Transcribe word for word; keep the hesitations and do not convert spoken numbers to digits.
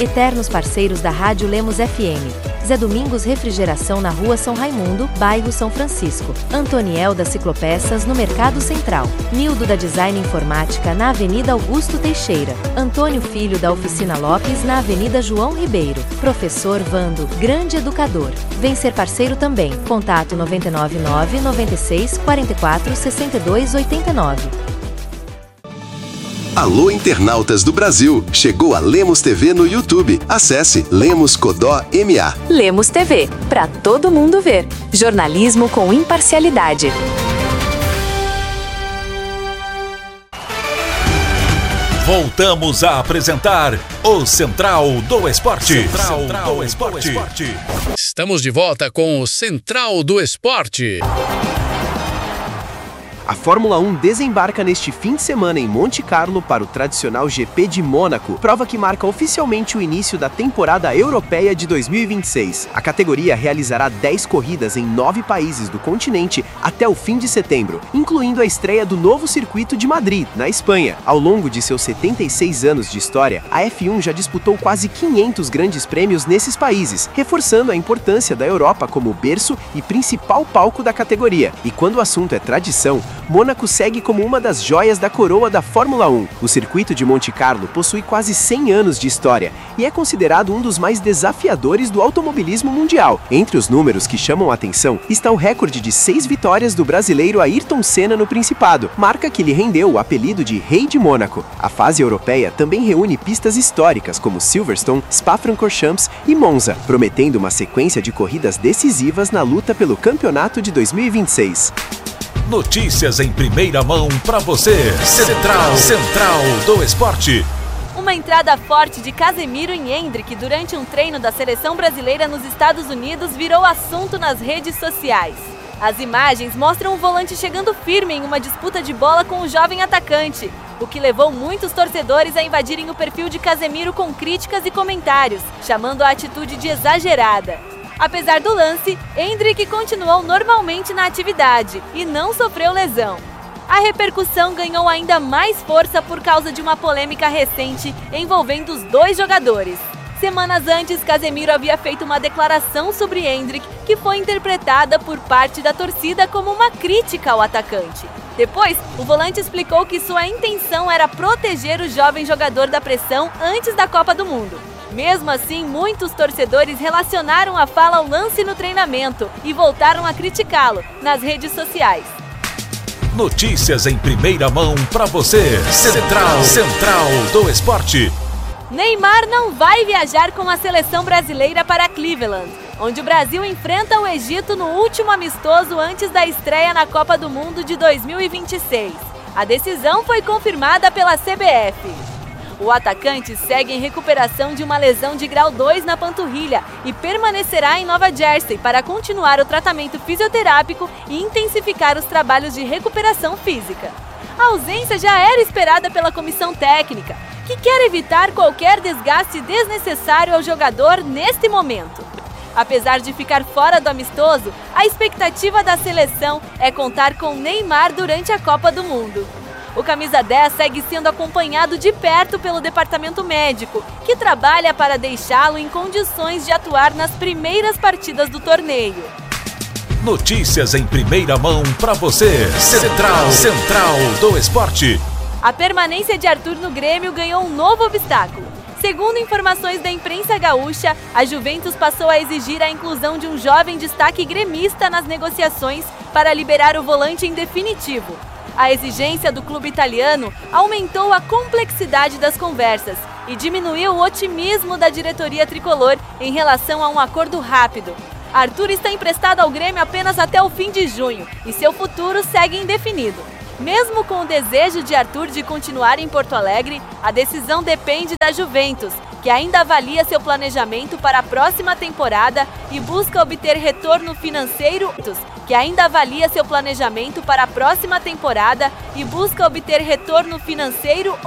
Eternos parceiros da Rádio Lemos F M. Zé Domingos Refrigeração na Rua São Raimundo, bairro São Francisco. Antoniel da Ciclopeças no Mercado Central. Nildo da Design Informática na Avenida Augusto Teixeira. Antônio Filho da Oficina Lopes na Avenida João Ribeiro. Professor Vando, grande educador. Vem ser parceiro também. Contato nove nove nove, nove seis, quatro quatro, seis dois oito nove. Alô, internautas do Brasil! Chegou a Lemos T V no YouTube. Acesse Lemos Codó M A. Lemos T V, para todo mundo ver. Jornalismo com imparcialidade. Voltamos a apresentar o Central do Esporte. Central, Central do Esporte. Esporte. Estamos de volta com o Central do Esporte. A Fórmula um desembarca neste fim de semana em Monte Carlo para o tradicional G P de Mônaco, prova que marca oficialmente o início da temporada europeia de dois mil e vinte e seis. A categoria realizará dez corridas em nove países do continente até o fim de setembro, incluindo a estreia do novo circuito de Madrid, na Espanha. Ao longo de seus setenta e seis anos de história, a F um já disputou quase quinhentos grandes prêmios nesses países, reforçando a importância da Europa como berço e principal palco da categoria. E quando o assunto é tradição, Mônaco segue como uma das joias da coroa da Fórmula um. O circuito de Monte Carlo possui quase cem anos de história e é considerado um dos mais desafiadores do automobilismo mundial. Entre os números que chamam a atenção está o recorde de seis vitórias do brasileiro Ayrton Senna no Principado, marca que lhe rendeu o apelido de Rei de Mônaco. A fase europeia também reúne pistas históricas como Silverstone, Spa-Francorchamps e Monza, prometendo uma sequência de corridas decisivas na luta pelo campeonato de dois mil e vinte e seis. Notícias em primeira mão para você. Central, Central do Esporte. Uma entrada forte de Casemiro em Endrick durante um treino da seleção brasileira nos Estados Unidos virou assunto nas redes sociais. As imagens mostram o volante chegando firme em uma disputa de bola com o jovem atacante, o que levou muitos torcedores a invadirem o perfil de Casemiro com críticas e comentários, chamando a atitude de exagerada. Apesar do lance, Endrick continuou normalmente na atividade e não sofreu lesão. A repercussão ganhou ainda mais força por causa de uma polêmica recente envolvendo os dois jogadores. Semanas antes, Casemiro havia feito uma declaração sobre Endrick que foi interpretada por parte da torcida como uma crítica ao atacante. Depois, o volante explicou que sua intenção era proteger o jovem jogador da pressão antes da Copa do Mundo. Mesmo assim, muitos torcedores relacionaram a fala ao lance no treinamento e voltaram a criticá-lo nas redes sociais. Notícias em primeira mão para você. Central, Central do Esporte. Neymar não vai viajar com a seleção brasileira para Cleveland, onde o Brasil enfrenta o Egito no último amistoso antes da estreia na Copa do Mundo de dois mil e vinte e seis. A decisão foi confirmada pela C B F. O atacante segue em recuperação de uma lesão de grau dois na panturrilha e permanecerá em Nova Jersey para continuar o tratamento fisioterápico e intensificar os trabalhos de recuperação física. A ausência já era esperada pela comissão técnica, que quer evitar qualquer desgaste desnecessário ao jogador neste momento. Apesar de ficar fora do amistoso, a expectativa da seleção é contar com Neymar durante a Copa do Mundo. O camisa dez segue sendo acompanhado de perto pelo departamento médico, que trabalha para deixá-lo em condições de atuar nas primeiras partidas do torneio. Notícias em primeira mão para você. Central, Central do Esporte. A permanência de Arthur no Grêmio ganhou um novo obstáculo. Segundo informações da imprensa gaúcha, a Juventus passou a exigir a inclusão de um jovem destaque gremista nas negociações para liberar o volante em definitivo. A exigência do clube italiano aumentou a complexidade das conversas e diminuiu o otimismo da diretoria tricolor em relação a um acordo rápido. Arthur está emprestado ao Grêmio apenas até o fim de junho e seu futuro segue indefinido. Mesmo com o desejo de Arthur de continuar em Porto Alegre, a decisão depende da Juventus, que ainda avalia seu planejamento para a próxima temporada e busca obter retorno financeiro, que ainda avalia seu planejamento para a próxima temporada e busca obter retorno financeiro